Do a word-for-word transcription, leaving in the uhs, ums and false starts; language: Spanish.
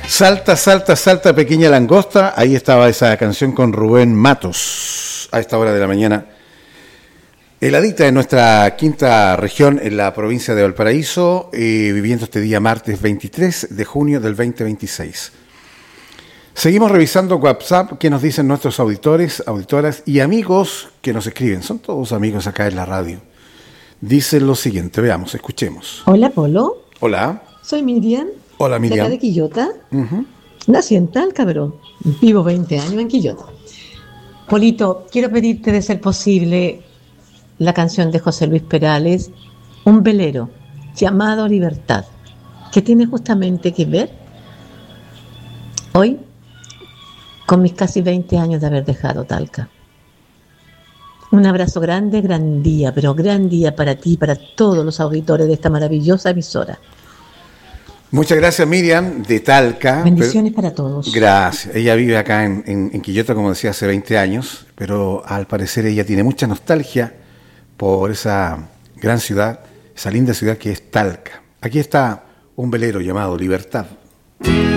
Salta, salta, salta, pequeña langosta. Ahí estaba esa canción con Rubén Matos a esta hora de la mañana. Heladita en nuestra quinta región, en la provincia de Valparaíso, eh, viviendo este día martes veintitrés de junio del veinte veintiséis. Seguimos revisando WhatsApp, que nos dicen nuestros auditores, auditoras y amigos que nos escriben. Son todos amigos acá en la radio. Dicen lo siguiente, veamos, escuchemos. Hola, Polo. Hola. Soy Miriam. Hola, Miriam. De acá de Quillota. Uh-huh. Nací en Talca, pero vivo veinte años en Quillota. Polito, quiero pedirte de ser posible la canción de José Luis Perales, Un velero llamado Libertad, que tiene justamente que ver hoy con mis casi veinte años de haber dejado Talca. Un abrazo grande, gran día, pero gran día para ti y para todos los auditores de esta maravillosa emisora. Muchas gracias, Miriam, de Talca. Bendiciones pero, para todos. Gracias. Ella vive acá en, en, en Quillota, como decía, hace veinte años, pero al parecer ella tiene mucha nostalgia por esa gran ciudad, esa linda ciudad que es Talca. Aquí está un velero llamado Libertad.